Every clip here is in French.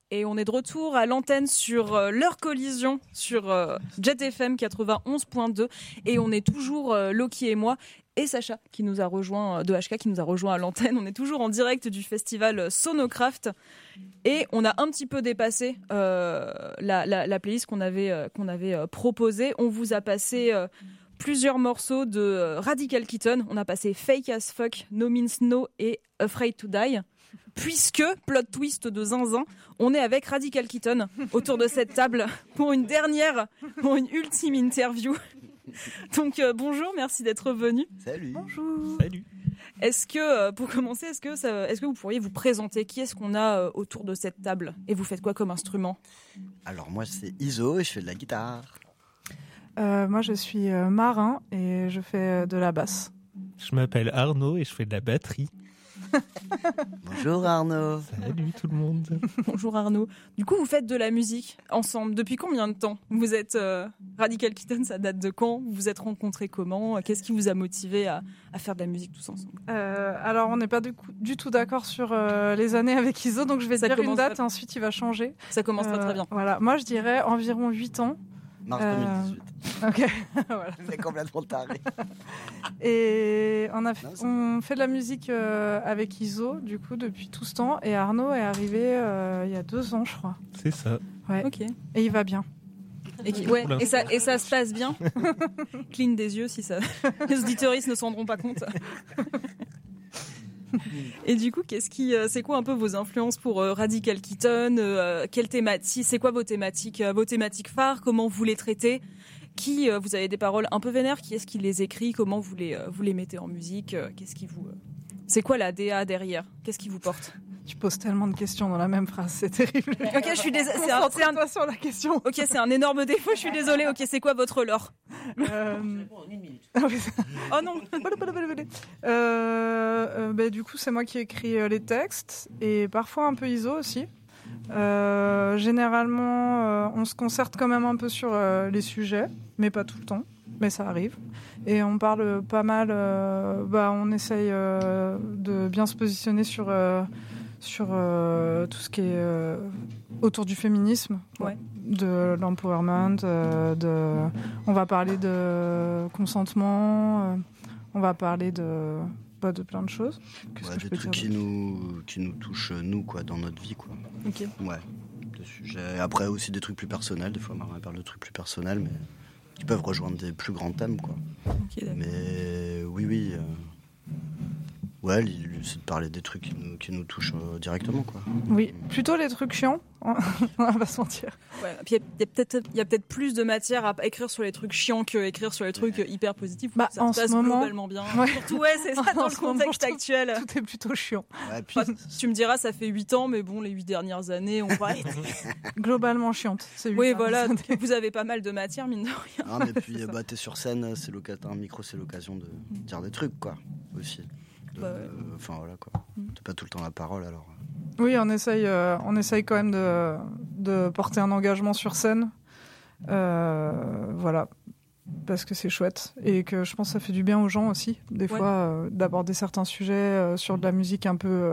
Et on est de retour à l'antenne sur leur collision sur Jet FM 91.2 et on est toujours Loki et moi et Sacha qui nous a rejoint de HK qui nous a rejoint à l'antenne. On est toujours en direct du festival Sonocraft et on a un petit peu dépassé la playlist qu'on avait proposée. On vous a passé plusieurs morceaux de Radical Kitten. On a passé Fake as Fuck, No Means No et Afraid to Die. Puisque, plot twist de zinzin, on est avec Radical Kitten autour de cette table pour une ultime interview. Donc bonjour, merci d'être venu. Salut. Bonjour. Salut. Est-ce que, pour commencer, est-ce que vous pourriez vous présenter? Qui est-ce qu'on a autour de cette table? Et vous faites quoi comme instrument? Alors moi c'est Iso et je fais de la guitare. Moi je suis marin et je fais de la basse. Je m'appelle Arnaud et je fais de la batterie. Bonjour Arnaud. Salut tout le monde. Bonjour Arnaud. Du coup, vous faites de la musique ensemble. Depuis combien de temps? Vous êtes Radical Kitten, ça date de quand? Vous vous êtes rencontrés comment? Qu'est-ce qui vous a motivé à faire de la musique tous ensemble? Alors, on n'est pas du tout d'accord sur les années avec Iso, donc je vais dire une date et ensuite il va changer. Ça commence pas très bien. Voilà. Moi, je dirais environ 8 ans. Mars 2018. Ok. Voilà. C'est complètement taré. Et on fait de la musique avec Iso, du coup, depuis tout ce temps. Et Arnaud est arrivé il y a 2 ans, je crois. C'est ça. Ouais. Ok. Et il va bien. Et ça se passe bien. Cligne des yeux si ça. Les auditeuristes ne s'en rendront pas compte. Et du coup, c'est quoi un peu vos influences pour Radical Kitten? Quelle thématique? C'est quoi vos thématiques phares? Comment vous les traitez? Vous avez des paroles un peu vénères? Qui est-ce qui les écrit? Comment vous les mettez en musique? C'est quoi la DA derrière? Qu'est-ce qui vous porte? Tu poses tellement de questions dans la même phrase, c'est terrible. Ok, je suis désolée. Concentre-toi sur la question. Ok, c'est un énorme défaut. Je suis désolée. Ok, c'est quoi votre lore? Oh non. Du coup, c'est moi qui écris les textes et parfois un peu Iso aussi. Généralement, on se concerte quand même un peu sur les sujets, mais pas tout le temps. Mais ça arrive. Et on parle pas mal. On essaye de bien se positionner sur tout ce qui est autour du féminisme, ouais. De l'empowerment, on va parler de consentement, on va parler de plein de choses. Des trucs qui nous touchent nous quoi, dans notre vie quoi. Ok. Ouais. Des sujets. Après aussi des trucs plus personnels. Des fois on parle de trucs plus personnels mais qui peuvent rejoindre des plus grands thèmes quoi. Okay, mais oui. Ouais, c'est de parler des trucs qui nous touchent directement, quoi. Oui, plutôt les trucs chiants, on va pas se mentir. Ouais, puis il y a peut-être plus de matière à écrire sur les trucs chiants que écrire sur les trucs hyper positifs. Ça se passe globalement bien. Ouais. Surtout, c'est ça dans le contexte actuel. Tout est plutôt chiant. Ouais, puis... tu me diras, ça fait 8 ans, mais bon, les 8 dernières années, on va être... globalement chiante. Oui, voilà, vous avez pas mal de matière, mine de rien. Non, mais puis t'es sur scène, un micro, c'est l'occasion de dire des trucs, quoi, aussi. Enfin voilà quoi. T'as pas tout le temps la parole alors. Oui, on essaye quand même de porter un engagement sur scène. Voilà. Parce que c'est chouette. Et que je pense que ça fait du bien aux gens aussi, des fois, d'aborder certains sujets sur de la musique un peu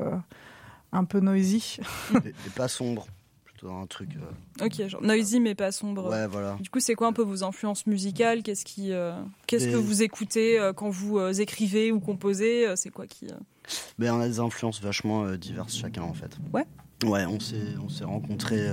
noisy. Et pas sombre. Un truc. Ok, genre noisy mais pas sombre. Ouais, voilà. Du coup, c'est quoi un peu vos influences musicales? Qu'est-ce que vous écoutez quand vous écrivez ou composez? C'est quoi qui Ben, on a des influences vachement diverses chacun en fait. Ouais. Ouais, on s'est rencontrés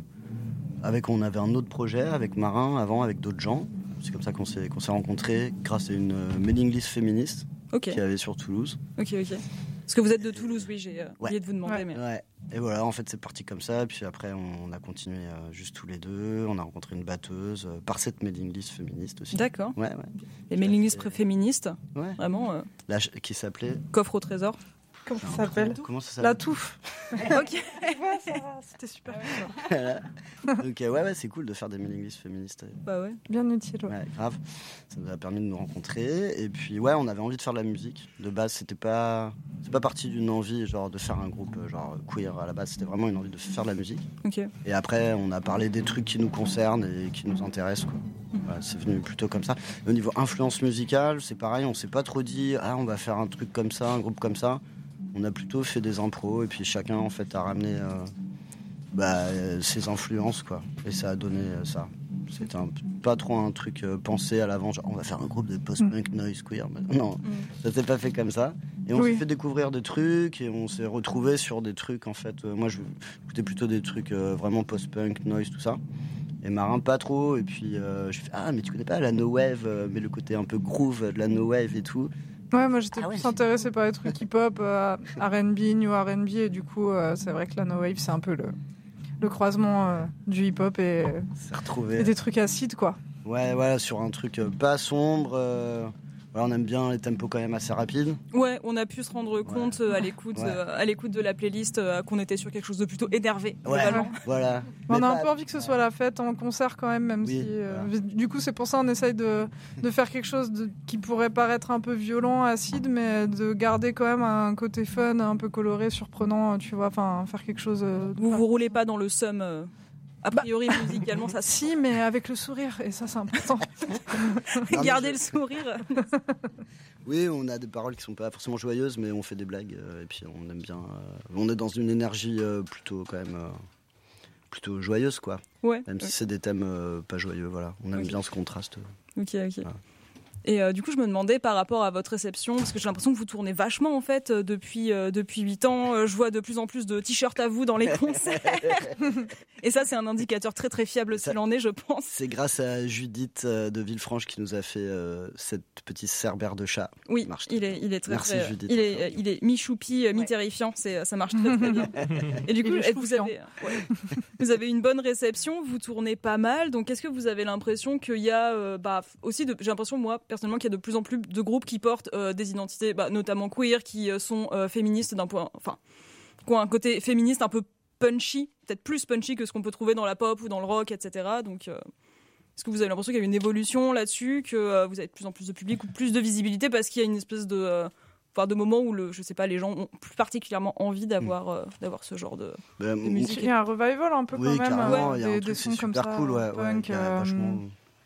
on avait un autre projet avec Marin avant avec d'autres gens. C'est comme ça qu'on s'est rencontrés grâce à une mailing list féministe qui avait sur Toulouse. Ok. Parce que vous êtes de Toulouse, oui, j'ai oublié de vous demander. Ouais. Et voilà, en fait, c'est parti comme ça. Puis après, on a continué juste tous les deux. On a rencontré une batteuse par cette mailing list féministe aussi. D'accord. Ouais. Les mailing lists féministes, vraiment. Qui s'appelait Coffre au trésor. Comment ça s'appelle? La touffe. Ok. C'était super. Donc ouais, c'est cool de faire des mailing lists féministes. Bah ouais. Bien utile. Ouais, grave. Ça nous a permis de nous rencontrer. Et puis on avait envie de faire de la musique. De base, c'est pas parti d'une envie genre de faire un groupe genre queer à la base. C'était vraiment une envie de faire de la musique. Ok. Et après, on a parlé des trucs qui nous concernent et qui nous intéressent quoi. Voilà, c'est venu plutôt comme ça. Et au niveau influence musicale, c'est pareil. On s'est pas trop dit on va faire un truc comme ça, un groupe comme ça. On a plutôt fait des impros et puis chacun en fait a ramené ses influences, quoi. Et ça a donné ça. C'était pas trop un truc pensé à l'avant, genre on va faire un groupe de post-punk noise queer. Non, ça s'est pas fait comme ça. Et on s'est fait découvrir des trucs et on s'est retrouvés sur des trucs, en fait. Moi, je écoutais plutôt des trucs vraiment post-punk, noise, tout ça. Et Marin, pas trop. Et puis, je fais mais tu connais pas la no-wave, mais le côté un peu groove de la no-wave et tout. Ouais, moi j'étais plus intéressée par les trucs hip-hop, R&B, new R&B, et du coup, c'est vrai que la no-wave, c'est un peu le croisement du hip-hop et des trucs acides, quoi. Ouais, voilà, sur un truc pas sombre. On aime bien les tempos quand même assez rapides. Ouais, on a pu se rendre compte à l'écoute de la playlist qu'on était sur quelque chose de plutôt énervé. Voilà. On a un peu envie que ce soit la fête en concert quand même si... Du coup, c'est pour ça qu'on essaye de faire quelque chose qui pourrait paraître un peu violent, acide, mais de garder quand même un côté fun, un peu coloré, surprenant, tu vois, enfin, faire quelque chose... Vous roulez pas dans le seum... A priori, musicalement, ça si, mais avec le sourire, et ça, c'est important. Garder le sourire. Oui, on a des paroles qui sont pas forcément joyeuses, mais on fait des blagues, et puis on aime bien. On est dans une énergie plutôt quand même plutôt joyeuse, quoi. Ouais. Même si c'est des thèmes pas joyeux, voilà. On aime bien ce contraste. Ok. Voilà. Et du coup, je me demandais par rapport à votre réception, parce que j'ai l'impression que vous tournez vachement en fait depuis 8 ans. Je vois de plus en plus de t-shirts à vous dans les concerts. Et ça, c'est un indicateur très très fiable s'il en est, je pense. C'est grâce à Judith de Villefranche qui nous a fait cette petite cerbère de chat. Oui, il est très Merci, très. Judith. Il est mi-choupi, mi-terrifiant. Ça marche très très bien. Et du coup, vous avez une bonne réception. Vous tournez pas mal. Donc, est-ce que vous avez l'impression qu'il y a aussi j'ai l'impression moi personnellement qu'il y a de plus en plus de groupes qui portent des identités, notamment queer, qui sont féministes qui ont un côté féministe un peu punchy, peut-être plus punchy que ce qu'on peut trouver dans la pop ou dans le rock, etc. Donc, est-ce que vous avez l'impression qu'il y a une évolution là-dessus, que vous avez de plus en plus de public ou plus de visibilité parce qu'il y a une espèce de moment où les gens ont plus particulièrement envie d'avoir ce genre de musique. Il y a un revival un peu quand même. Carrément, il y a un des truc, sons c'est comme super ça, cool, punk. vachement.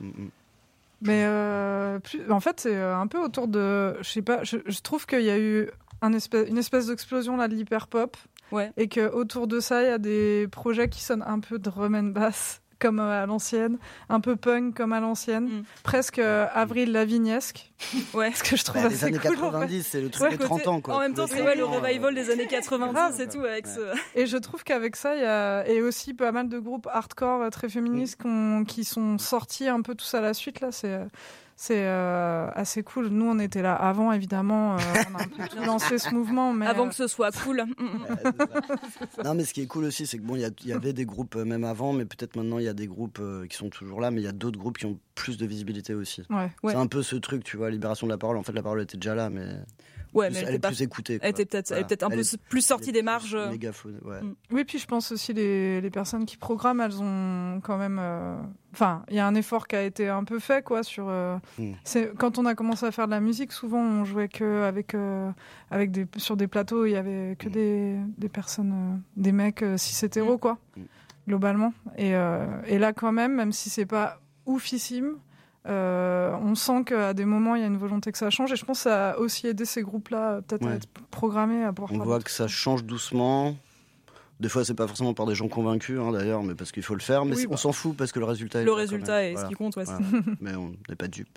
Mais en fait, c'est un peu autour de... Je sais pas, je trouve qu'il y a eu une espèce d'explosion là, de l'hyper-pop. Ouais. Et qu'autour de ça, il y a des projets qui sonnent un peu drum and bass, comme à l'ancienne, un peu punk comme à l'ancienne, presque Avril Lavignesque. Ouais. Ce que je trouve assez les années cool. 90, c'est le truc des 30 ans, quoi. En même temps, c'est le revival des années 90, c'est tout. Avec Et je trouve qu'avec ça, il y a aussi pas mal de groupes hardcore très féministes qui sont sortis un peu tous à la suite. Là, c'est assez cool. Nous, on était là avant, évidemment. On a un peu lancé ce mouvement. Mais avant que ce soit cool. Non, mais ce qui est cool aussi, c'est que il y avait des groupes même avant, mais peut-être maintenant, il y a des groupes qui sont toujours là, mais il y a d'autres groupes qui ont plus de visibilité aussi. Ouais. C'est un peu ce truc, tu vois, libération de la parole. En fait, la parole était déjà là, mais... Ouais, mais elle est plus écoutée. Elle était peut-être un peu plus sortie des marges. Mégaphone, ouais. Oui, puis je pense aussi les personnes qui programment, elles ont quand même... Enfin, il y a un effort qui a été un peu fait, quoi, sur... Quand on a commencé à faire de la musique, souvent, on jouait que sur des plateaux, il y avait que des personnes, des mecs cis hétéros, quoi, globalement. Et là, quand même si c'est pas oufissime... on sent qu'à des moments il y a une volonté que ça change et je pense que ça a aussi aidé ces groupes-là peut-être à être programmés à pouvoir. On voit que ça change doucement. Des fois c'est pas forcément par des gens convaincus d'ailleurs, mais parce qu'il faut le faire. Mais on s'en fout parce que le résultat est ce qui compte. Ouais, voilà. Mais on n'est pas dupes.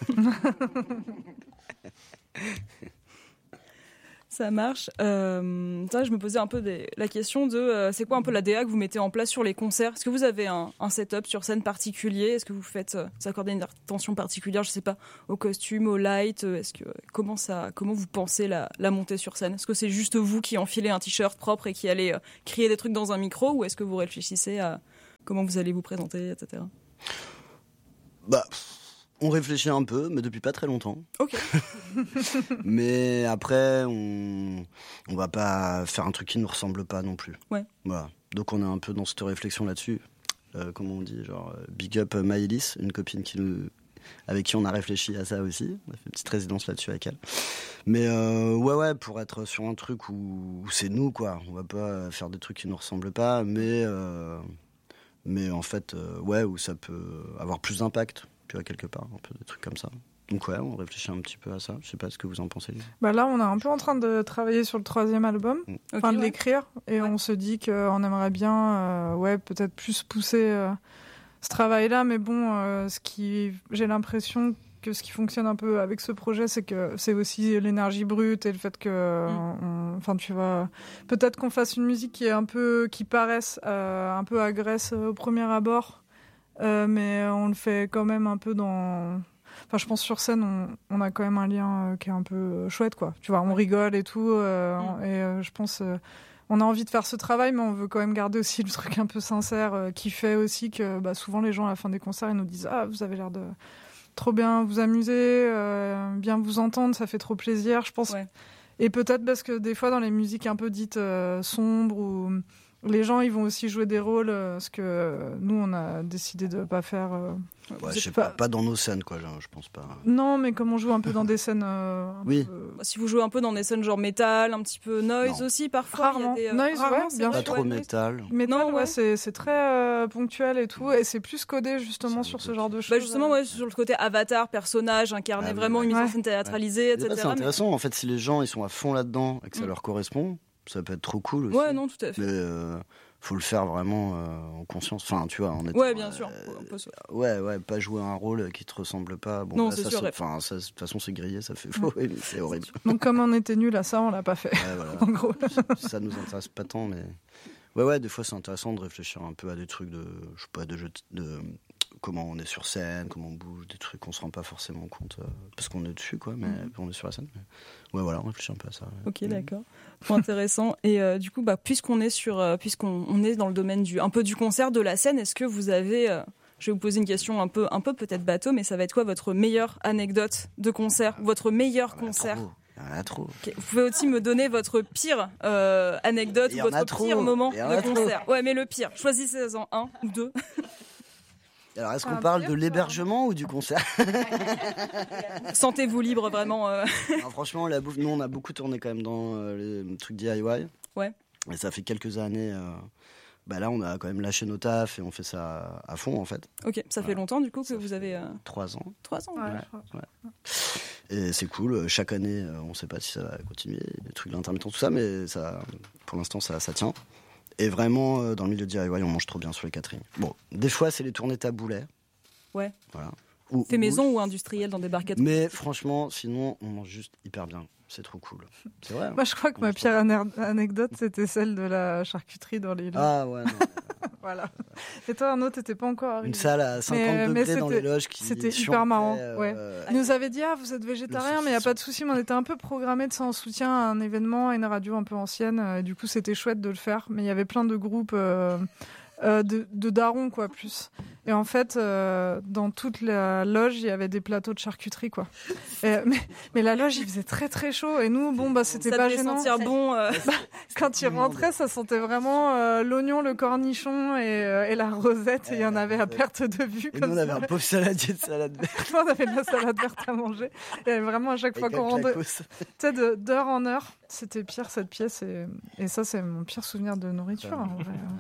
Ça marche. Ça, je me posais un peu la question de c'est quoi un peu la DA que vous mettez en place sur les concerts ? Est-ce que vous avez un setup sur scène particulier ? Est-ce que vous accordez une attention particulière, je sais pas, au costume, au light ? Comment vous pensez la montée sur scène ? Est-ce que c'est juste vous qui enfilez un t-shirt propre et qui allez crier des trucs dans un micro, ou est-ce que vous réfléchissez à comment vous allez vous présenter, etc. On réfléchit un peu, mais depuis pas très longtemps. Ok. Mais après, on va pas faire un truc qui nous ressemble pas non plus. Ouais. Voilà. Donc on est un peu dans cette réflexion là-dessus. Comment on dit, genre big up Maëlys, une copine avec qui on a réfléchi à ça aussi. On a fait une petite résidence là-dessus avec elle. Mais ouais, pour être sur un truc où c'est nous, quoi. On va pas faire des trucs qui nous ressemblent pas, mais en fait, où ça peut avoir plus d'impact. Tu vois, quelque part, un peu des trucs comme ça. Donc ouais, on réfléchit un petit peu à ça. Je sais pas ce que vous en pensez. Là, on est un peu en train de travailler sur le 3e album, de l'écrire, et on se dit qu'on aimerait bien, peut-être plus pousser ce travail-là. Mais bon, j'ai l'impression que ce qui fonctionne un peu avec ce projet, c'est que c'est aussi l'énergie brute et le fait que, tu vois, peut-être qu'on fasse une musique qui paraisse un peu agresse au premier abord, mais on le fait quand même un peu dans. Enfin, je pense sur scène, on a quand même un lien qui est un peu chouette, quoi. Tu vois, on rigole et tout, et je pense. On a envie de faire ce travail, mais on veut quand même garder aussi le truc un peu sincère, qui fait aussi que souvent les gens à la fin des concerts, ils nous disent « Ah, vous avez l'air de trop bien vous amuser, bien vous entendre, ça fait trop plaisir. » Je pense. Ouais. Et peut-être parce que des fois, dans les musiques un peu dites sombres, ou les gens, ils vont aussi jouer des rôles, ce que nous, on a décidé de pas faire. Je sais pas dans nos scènes, quoi, je pense pas. Non, mais comme on joue un peu dans des scènes. Oui. Si vous jouez un peu dans des scènes genre métal, un petit peu noise aussi, parfois. Rarement. Noise, bien sûr. Pas trop métal. Métal, c'est très ponctuel et tout, et c'est plus codé justement sur ce genre de choses. Justement, sur le côté avatar, personnage, incarner vraiment une mise en scène théâtralisée, etc. C'est intéressant, en fait, si les gens ils sont à fond là-dedans et que ça leur correspond, ça peut être trop cool aussi. Ouais, non, tout à fait. Mais faut le faire vraiment en conscience. Enfin, tu vois, en étant. Ouais, bien sûr. Pas jouer un rôle qui te ressemble pas. Bon, non, là, c'est sûr. De toute façon, c'est grillé, ça fait faux, c'est horrible. Donc, comme on était nul à ça, on l'a pas fait. Voilà. En gros. Ça nous intéresse pas tant, mais. Ouais, des fois, c'est intéressant de réfléchir un peu à des trucs je sais pas, de comment on est sur scène, comment on bouge, des trucs qu'on se rend pas forcément compte parce qu'on est dessus, quoi, mais on est sur la scène. Mais... Ouais, voilà, on réfléchit un peu à ça. Ouais. Ok, d'accord. Intéressant. Et du coup, puisqu'on est dans le domaine un peu du concert, de la scène, est-ce que vous avez, je vais vous poser une question un peu peut-être bateau, mais ça va être quoi votre meilleure anecdote de concert, votre meilleur concert? Trop. Okay. Vous pouvez aussi me donner votre pire anecdote ou votre pire moment de concert. Ouais, mais le pire. Choisissez-en un ou deux. Alors, est-ce qu'on parle de l'hébergement ou du concert? Sentez-vous libre, vraiment. Alors, franchement, la bouffe, nous, on a beaucoup tourné quand même dans les trucs DIY. Ouais. Et ça fait quelques années. Là, on a quand même lâché nos tafs et on fait ça à fond, en fait. Ok, ça fait longtemps, du coup, que vous avez... 3 ans. 3 ans, ouais. Et c'est cool. Chaque année, on ne sait pas si ça va continuer, des trucs d'intermittent, tout ça, mais ça, pour l'instant, ça tient. Et vraiment, dans le milieu de DIY, on mange trop bien sur les catering. Bon, des fois, c'est les tournées taboulets. Ouais. Voilà. Fait maison ou industriel dans des barquettes. Mais franchement, sinon, on mange juste hyper bien. C'est trop cool. C'est vrai. Moi, je crois que ma pire anecdote, c'était celle de la charcuterie dans les loges. Ah ouais, non. Voilà. Et toi, Arnaud, t'étais pas encore arrivé. Une salle à 50 degrés dans les loges qui c'était hyper marrant. Ouais. Il nous avait dit, vous êtes végétarien, mais il n'y a pas de souci. Mais on était un peu programmés de ça en soutien à un événement, à une radio un peu ancienne. Et du coup, c'était chouette de le faire. Mais il y avait plein de groupes de darons, quoi, plus. Et en fait, dans toute la loge, il y avait des plateaux de charcuterie, quoi. Mais la loge, il faisait très très chaud. Et nous, c'était pas gênant. Ça devait sentir bon. Quand il rentrait, ça sentait vraiment l'oignon, le cornichon et la rosette. Et il y en avait à perte de vue. Et nous, on avait un pauvre saladier de salade verte. On avait de la salade verte à manger. Et vraiment, à chaque fois qu'on rentrait, d'heure en heure, c'était pire cette pièce. Et ça, c'est mon pire souvenir de nourriture. En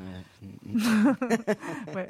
vrai. Ouais.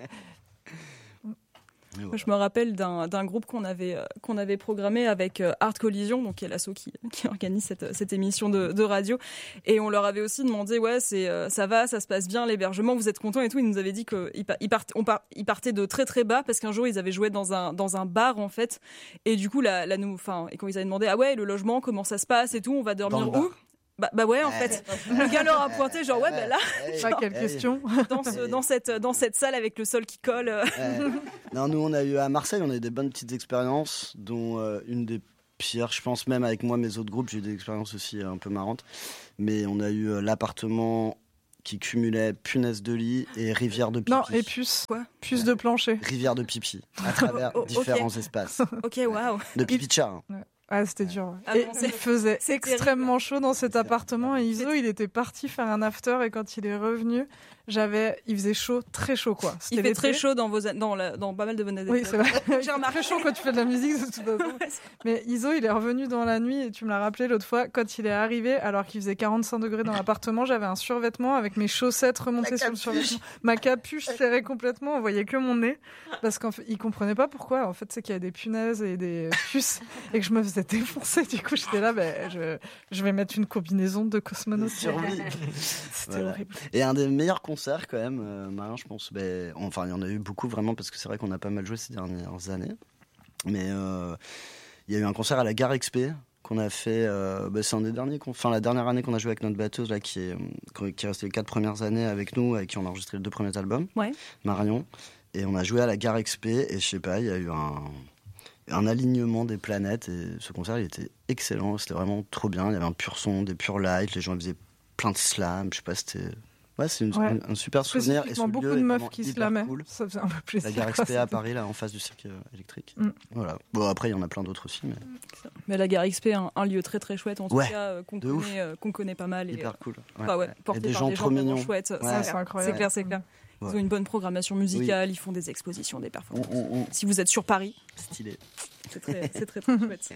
Voilà. Je me rappelle d'un groupe qu'on avait programmé avec Art Collision, donc qui est l'asso qui organise cette émission de radio, et on leur avait aussi demandé ça va, ça se passe bien l'hébergement, vous êtes contents et tout. Ils nous avaient dit qu'ils partaient de très très bas parce qu'un jour ils avaient joué dans un bar en fait, et du coup et quand ils avaient demandé le logement, comment ça se passe et tout, on va dormir où? Bah ouais, en fait. Le gars leur a pointé, genre, là. Quelle question. Dans cette salle avec le sol qui colle. Non, nous, on a eu à Marseille, on a eu des bonnes petites expériences, dont une des pires, je pense même avec moi, mes autres groupes, j'ai eu des expériences aussi un peu marrantes. Mais on a eu l'appartement qui cumulait punaise de lit et rivière de pipi. Non, et puce. Quoi? Puce de plancher. Rivière de pipi, à travers différents espaces. Ok, waouh. De pipi de chat. Hein. Ouais. Ah, c'était dur. Et il faisait extrêmement chaud dans cet appartement. Et Iso, il était parti faire un after. Et quand il est revenu, il faisait chaud, très chaud, quoi. Il fait très chaud dans pas mal de bonnes années. Oui, c'est vrai. J'ai remarqué chaud quand tu fais de la musique, de toute façon. Mais Iso, il est revenu dans la nuit. Et tu me l'as rappelé l'autre fois, quand il est arrivé, alors qu'il faisait 45 degrés dans l'appartement, j'avais un survêtement avec mes chaussettes remontées sur le survêtement. Ma capuche serrée complètement. On voyait que mon nez. Parce qu'il comprenait pas pourquoi. En fait, c'est qu'il y a des punaises et des puces. Et que je me faisais défoncer. Du coup, j'étais là, je vais mettre une combinaison de cosmonautes. C'était horrible. Et un des meilleurs concerts, quand même, Marin, je pense. Enfin, il y en a eu beaucoup, vraiment, parce que c'est vrai qu'on a pas mal joué ces dernières années. Mais il y a eu un concert à la Gare XP qu'on a fait. C'est un des derniers. La dernière année qu'on a joué avec notre batteuse, là, qui est restée les 4 premières années avec nous, avec qui on a enregistré les 2 premiers albums. Ouais. Marion. Et on a joué à la Gare XP, et je sais pas, il y a eu un alignement des planètes, et ce concert il était excellent, c'était vraiment trop bien, il y avait un pur son, des purs lights, les gens faisaient plein de slams, je sais pas, c'est un super souvenir, et beaucoup de meufs qui slamaient, cool. Ça faisait un peu plaisir. La Gare XP à Paris, là, en face du cirque électrique. Voilà. Bon, après il y en a plein d'autres aussi, mais la Gare XP, un lieu très très chouette, en tout cas, qu'on connaît pas mal, hyper cool. Porté des par gens des trop mignons, chouettes, c'est incroyable. C'est clair. Ils ont une bonne programmation musicale, ils font des expositions, des performances. Si vous êtes sur Paris, stylé. C'est très chouette.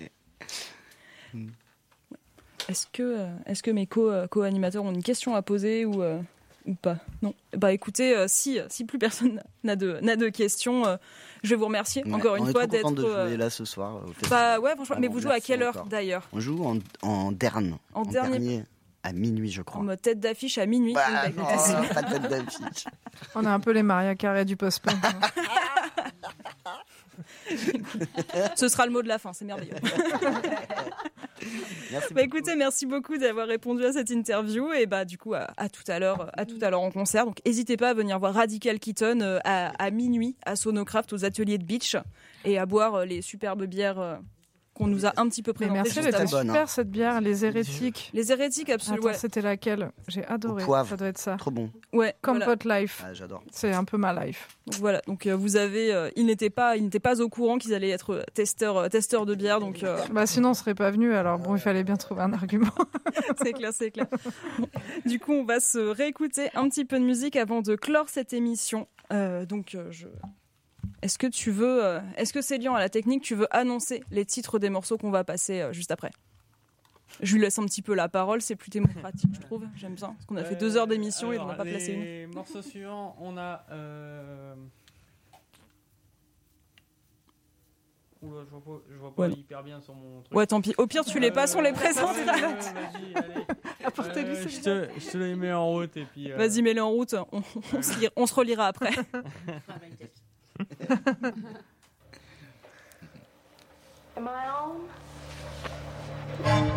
Est-ce que mes co-animateurs ont une question à poser ou pas? Non. Bah écoutez, si plus personne n'a de questions, je vais vous remercier encore une fois d'être. On est trop content de jouer là ce soir. Franchement. Mais vous jouez à quelle heure d'ailleurs? On joue en dernier. À minuit, je crois. En mode tête d'affiche à minuit. Non, pas tête d'affiche. On est un peu les Maria Carré du post-punk. Ce sera le mot de la fin, c'est merveilleux. Écoutez, merci beaucoup d'avoir répondu à cette interview, et du coup à tout à l'heure en concert. Donc n'hésitez pas à venir voir Radical Kitten à minuit à Sonocraft aux ateliers de Beach, et à boire les superbes bières qu'on nous a un petit peu présentées. Merci, elle était super cette bière, les hérétiques. Les hérétiques, absolument. Attends, c'était laquelle? J'ai adoré. Ça doit être ça. Trop bon. Ouais. Compot Life. Ah, j'adore. C'est un peu ma life. Donc voilà. Donc vous avez, ils n'étaient pas au courant qu'ils allaient être testeurs de bière. Donc. Sinon on serait pas venus. Alors bon, il fallait bien trouver un argument. C'est clair. Bon. Du coup, on va se réécouter un petit peu de musique avant de clore cette émission. Est-ce que Célian à la technique, tu veux annoncer les titres des morceaux qu'on va passer juste après? Je lui laisse un petit peu la parole, c'est plus démocratique, je trouve. J'aime bien, parce qu'on a fait 2 heures d'émission et on n'a pas placé une. Les morceaux suivants, on a... Oula, je vois pas hyper bien sur mon truc. Ouais, tant pis. Au pire, tu les passes, on les présente. Vas-y, allez. Apportez-lui. Je te les mets en route et puis... Vas-y, mets-les en route, on se relira après. Am I on?